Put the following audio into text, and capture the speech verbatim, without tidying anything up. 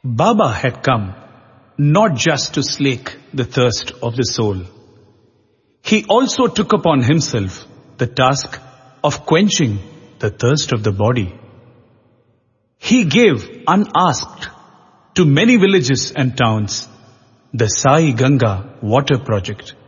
Baba had come not just to slake the thirst of the soul. He also took upon himself the task of quenching the thirst of the body. He gave unasked to many villages and towns the Sai Ganga water project.